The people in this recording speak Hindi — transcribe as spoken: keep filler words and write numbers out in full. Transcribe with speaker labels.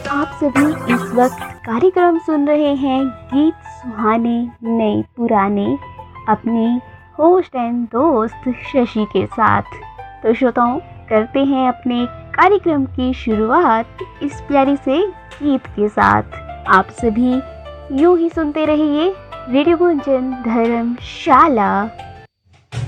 Speaker 1: आप सभी इस वक्त कार्यक्रम सुन रहे हैं गीत सुहाने नए पुराने, अपने होस्ट एंड दोस्त शशि के साथ। तो श्रोताओं, करते हैं अपने कार्यक्रम की शुरुआत इस प्यारे से गीत के साथ। आप सभी यूं ही सुनते रहिए रेडियो गुंजन धर्मशाला।